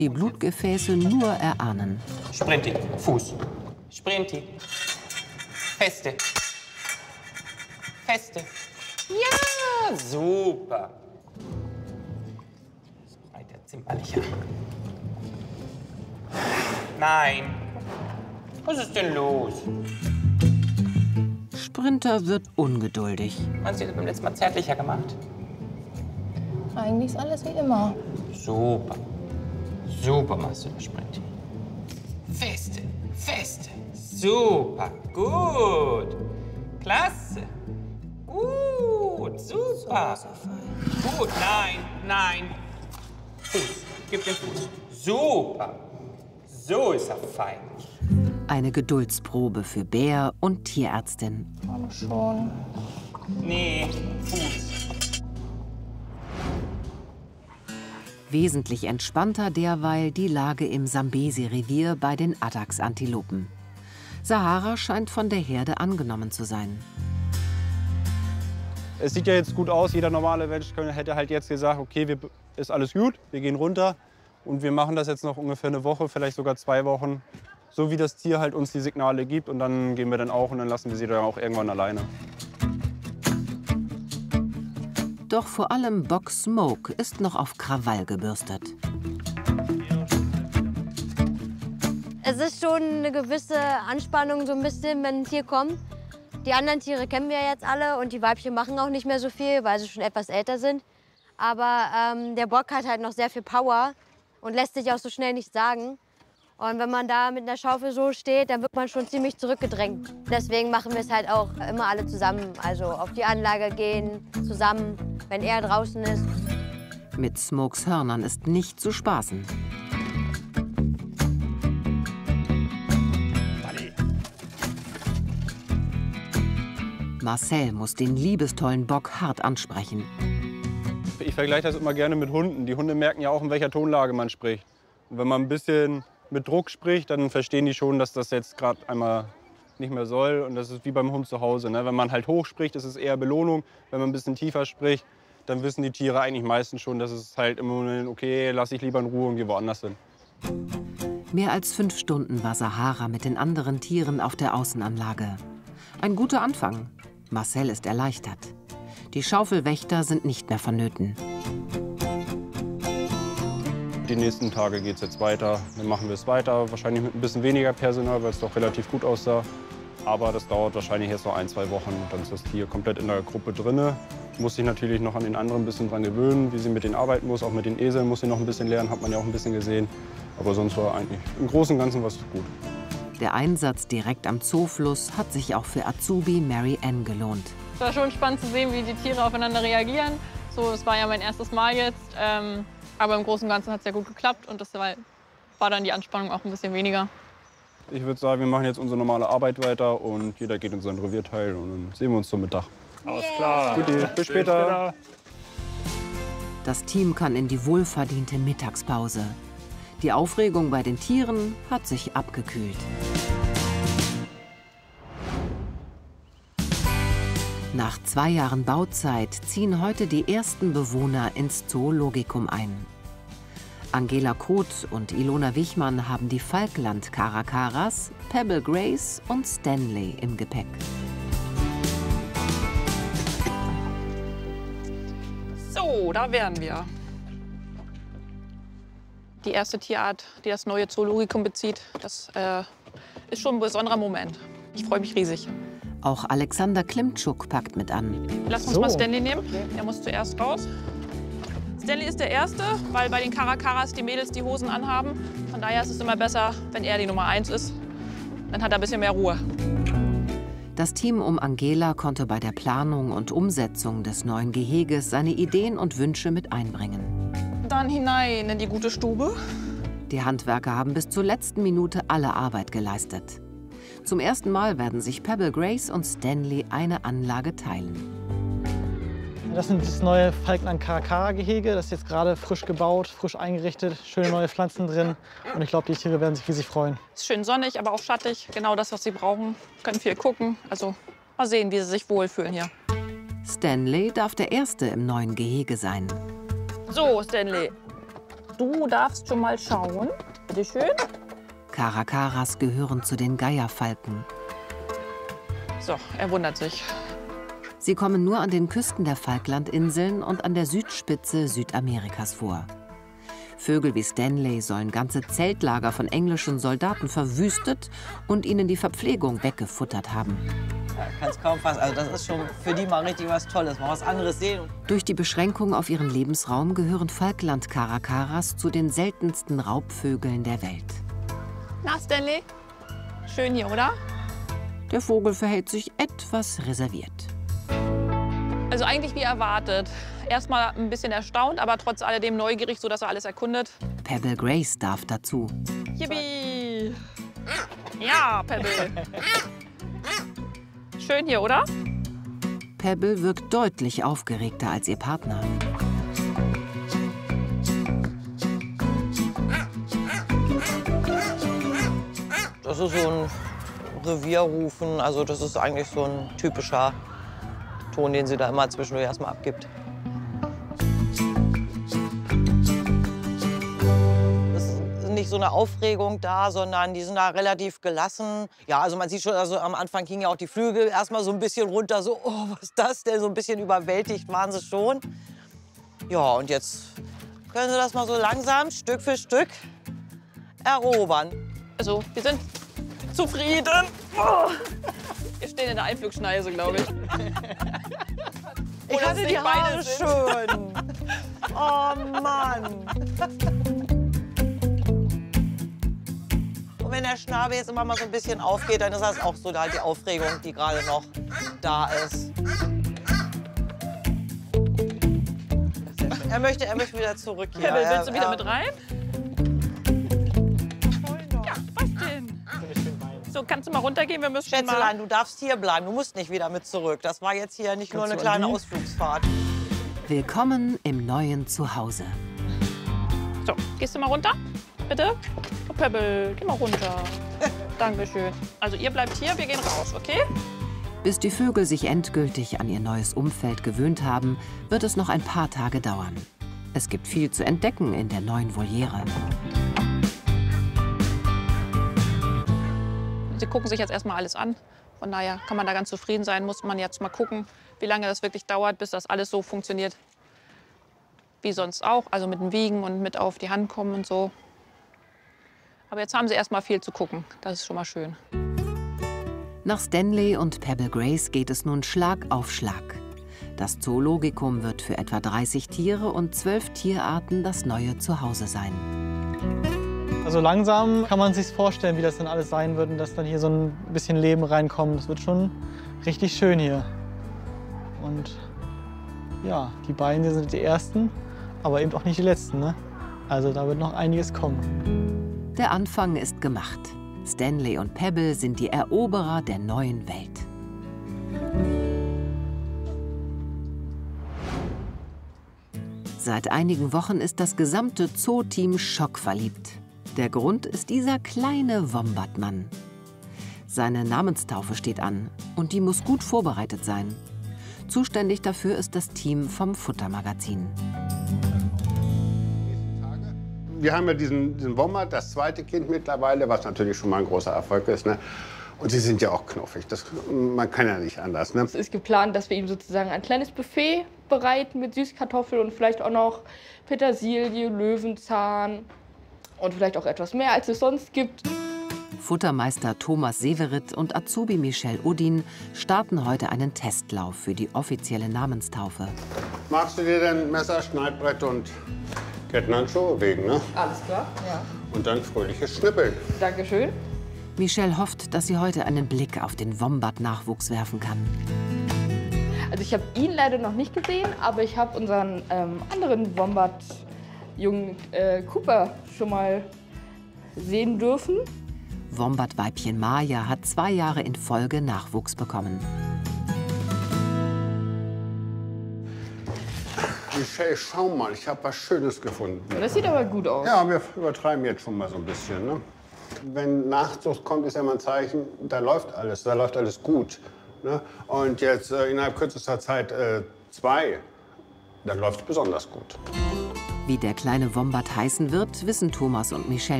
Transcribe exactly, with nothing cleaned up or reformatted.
die Blutgefäße nur erahnen. Sprinti, Fuß. Sprinti. Feste. Feste. Ja, super. Weiter zimperlicher. Nein. Was ist denn los? Sprinter wird ungeduldig. Haben Sie das beim letzten Mal zärtlicher gemacht? Eigentlich ist alles wie immer. Super. Super machst du das, Sprinti. Feste, feste. Super, gut. Klasse. Gut, super. Gut, nein, nein. Fuß, gib den Fuß. Super. So ist er fein. Eine Geduldsprobe für Bär und Tierärztin. Komm schon. Nee, Fuß. Wesentlich entspannter derweil die Lage im Sambesi-Revier bei den Addax-Antilopen. Sahara scheint von der Herde angenommen zu sein. Es sieht ja jetzt gut aus. Jeder normale Mensch hätte halt jetzt gesagt, okay, wir, ist alles gut, wir gehen runter. Und wir machen das jetzt noch ungefähr eine Woche, vielleicht sogar zwei Wochen. So wie das Tier halt uns die Signale gibt. Und dann gehen wir dann auch und dann lassen wir sie dann auch irgendwann alleine. Doch vor allem Bock Smoke ist noch auf Krawall gebürstet. Es ist schon eine gewisse Anspannung, so ein bisschen, wenn ein Tier kommt. Die anderen Tiere kennen wir jetzt alle und die Weibchen machen auch nicht mehr so viel, weil sie schon etwas älter sind. Aber ähm, der Bock hat halt noch sehr viel Power und lässt sich auch so schnell nicht sagen. Und wenn man da mit einer Schaufel so steht, dann wird man schon ziemlich zurückgedrängt. Deswegen machen wir es halt auch immer alle zusammen. Also auf die Anlage gehen, zusammen, wenn er draußen ist. Mit Smokes Hörnern ist nicht zu spaßen. Marcel muss den liebestollen Bock hart ansprechen. Ich vergleiche das immer gerne mit Hunden. Die Hunde merken ja auch, in welcher Tonlage man spricht. Und wenn man ein bisschen mit Druck spricht, dann verstehen die schon, dass das jetzt gerade einmal nicht mehr soll. Und das ist wie beim Hund zu Hause. Ne? Wenn man halt hoch spricht, ist es eher Belohnung. Wenn man ein bisschen tiefer spricht, dann wissen die Tiere eigentlich meistens schon, dass es halt im Moment, okay, lass ich lieber in Ruhe und geh woanders hin. Mehr als fünf Stunden war Sahara mit den anderen Tieren auf der Außenanlage. Ein guter Anfang. Marcel ist erleichtert. Die Schaufelwächter sind nicht mehr vonnöten. Die nächsten Tage geht es jetzt weiter. Dann machen wir es weiter. Wahrscheinlich mit ein bisschen weniger Personal, weil es doch relativ gut aussah. Aber das dauert wahrscheinlich jetzt noch ein, zwei Wochen. Dann ist das Tier komplett in der Gruppe drin. Muss sich natürlich noch an den anderen ein bisschen dran gewöhnen, wie sie mit denen arbeiten muss. Auch mit den Eseln muss sie noch ein bisschen lernen, hat man ja auch ein bisschen gesehen. Aber sonst war eigentlich im Großen und Ganzen was gut. Der Einsatz direkt am Zoofluss hat sich auch für Azubi Mary Ann gelohnt. Es war schon spannend zu sehen, wie die Tiere aufeinander reagieren. So, es war ja mein erstes Mal jetzt. Ähm, aber im Großen und Ganzen hat es ja gut geklappt und das war, war dann die Anspannung auch ein bisschen weniger. Ich würde sagen, wir machen jetzt unsere normale Arbeit weiter und jeder geht in seinen Revierteil und dann sehen wir uns zum Mittag. Alles klar. Gut, bis später. Das Team kann in die wohlverdiente Mittagspause. Die Aufregung bei den Tieren hat sich abgekühlt. Nach zwei Jahren Bauzeit ziehen heute die ersten Bewohner ins Zoologikum ein. Angela Koth und Ilona Wichmann haben die Falkland-Caracaras, Pebble Grace und Stanley im Gepäck. So, da wären wir. Die erste Tierart, die das neue Zoologikum bezieht, das äh, ist schon ein besonderer Moment. Ich freue mich riesig. Auch Alexander Klimtschuk packt mit an. Lass uns So. mal Stanley nehmen. Der muss zuerst raus. Stanley ist der Erste, weil bei den Caracaras die Mädels die Hosen anhaben. Von daher ist es immer besser, wenn er die Nummer eins ist. Dann hat er ein bisschen mehr Ruhe. Das Team um Angela konnte bei der Planung und Umsetzung des neuen Geheges seine Ideen und Wünsche mit einbringen. Dann hinein in die gute Stube. Die Handwerker haben bis zur letzten Minute alle Arbeit geleistet. Zum ersten Mal werden sich Pebble Grace und Stanley eine Anlage teilen. Das ist das neue Falkland-Caracara-Gehege. Das ist jetzt gerade frisch gebaut, frisch eingerichtet, schöne neue Pflanzen drin. Und ich glaube, die Tiere werden sich riesig freuen. Ist schön sonnig, aber auch schattig. Genau das, was sie brauchen. Können viel gucken. Also mal sehen, wie sie sich wohlfühlen hier. Stanley darf der Erste im neuen Gehege sein. So, Stanley. du darfst schon mal schauen. Bitte schön. Caracaras gehören zu den Geierfalken. So, er wundert sich. Sie kommen nur an den Küsten der Falklandinseln und an der Südspitze Südamerikas vor. Vögel wie Stanley sollen ganze Zeltlager von englischen Soldaten verwüstet und ihnen die Verpflegung weggefuttert haben. Ja, kann's kaum fassen. Also das ist schon für die mal richtig was Tolles, mal was anderes sehen. Durch die Beschränkung auf ihren Lebensraum gehören Falkland-Caracaras zu den seltensten Raubvögeln der Welt. Na, Stanley? Schön hier, oder? Der Vogel verhält sich etwas reserviert. Also eigentlich wie erwartet. Erstmal ein bisschen erstaunt, aber trotz alledem neugierig, sodass er alles erkundet. Pebble Grace darf dazu. Yippie! Ja, Pebble. Schön hier, oder? Pebble wirkt deutlich aufgeregter als ihr Partner. Das ist so ein Revierrufen, also das ist eigentlich so ein typischer Ton, den sie da immer zwischendurch erstmal abgibt. Es ist nicht so eine Aufregung da, sondern die sind da relativ gelassen. Ja, also man sieht schon, also am Anfang gingen ja auch die Flügel erstmal so ein bisschen runter, so, oh, was ist das denn? So ein bisschen überwältigt waren sie schon. Ja, und jetzt können sie das mal so langsam, Stück für Stück, erobern. Also, wir sind zufrieden. Oh. Wir stehen in der Einflugschneise, glaube ich. Ich hatte die Haare schön. Oh Mann. Und wenn der Schnabel jetzt immer mal so ein bisschen aufgeht, dann ist das auch so da die Aufregung, die gerade noch da ist. Er möchte, er möchte wieder zurück hier. Pebble, willst du er, wieder er, mit rein? Ja, was denn? So, kannst du mal runtergehen? Wir müssen Schätzelein, mal... du darfst hier bleiben. Du musst nicht wieder mit zurück. Das war jetzt hier nicht nur eine kleine Ausflugsfahrt. Willkommen im neuen Zuhause. So, gehst du mal runter? Bitte? Oh, Pebble, geh mal runter. Dankeschön. Also ihr bleibt hier, wir gehen raus, okay? Bis die Vögel sich endgültig an ihr neues Umfeld gewöhnt haben, wird es noch ein paar Tage dauern. Es gibt viel zu entdecken in der neuen Voliere. Sie gucken sich jetzt erstmal alles an. Von daher kann man da ganz zufrieden sein. Muss man jetzt mal gucken, wie lange das wirklich dauert, bis das alles so funktioniert wie sonst auch. Also mit dem Wiegen und mit auf die Hand kommen und so. Aber jetzt haben sie erstmal viel zu gucken. Das ist schon mal schön. Nach Stanley und Pebble Grace geht es nun Schlag auf Schlag. Das Zoologikum wird für etwa dreißig Tiere und zwölf Tierarten das neue Zuhause sein. Also langsam kann man sich vorstellen, wie das dann alles sein wird und dass dann hier so ein bisschen Leben reinkommt. Das wird schon richtig schön hier. Und ja, die beiden hier sind die Ersten, aber eben auch nicht die Letzten, ne? Also da wird noch einiges kommen. Der Anfang ist gemacht. Stanley und Pebble sind die Eroberer der neuen Welt. Seit einigen Wochen ist das gesamte Zoo-Team schockverliebt. Der Grund ist dieser kleine Wombatmann. Seine Namenstaufe steht an und die muss gut vorbereitet sein. Zuständig dafür ist das Team vom Futtermagazin. Wir haben ja diesen, diesen Wombat, das zweite Kind mittlerweile, was natürlich schon mal ein großer Erfolg ist. Ne? Und sie sind ja auch knuffig. Das, man kann ja nicht anders. Ne? Es ist geplant, dass wir ihm sozusagen ein kleines Buffet bereiten mit Süßkartoffeln und vielleicht auch noch Petersilie, Löwenzahn und vielleicht auch etwas mehr, als es sonst gibt. Futtermeister Thomas Severit und Azubi Michel Udin starten heute einen Testlauf für die offizielle Namenstaufe. Magst du dir denn Messer, Schneidbrett und Kettenhandschuhe wegen, ne? Alles klar, ja. Und dann fröhliches Schnippeln. Dankeschön. Michelle hofft, dass sie heute einen Blick auf den Wombat-Nachwuchs werfen kann. Also ich habe ihn leider noch nicht gesehen, aber ich habe unseren ähm, anderen Wombat-Jungen äh, Cooper schon mal sehen dürfen. Wombat-Weibchen Maya hat zwei Jahre in Folge Nachwuchs bekommen. Michelle, schau mal, ich habe was Schönes gefunden. Das sieht aber gut aus. Ja, wir übertreiben jetzt schon mal so ein bisschen. Ne? Wenn Nachzucht kommt, ist ja mal ein Zeichen, da läuft alles, da läuft alles gut. Ne? Und jetzt äh, innerhalb kürzester Zeit äh, zwei, dann läuft es besonders gut. Wie der kleine Wombat heißen wird, wissen Thomas und Michelle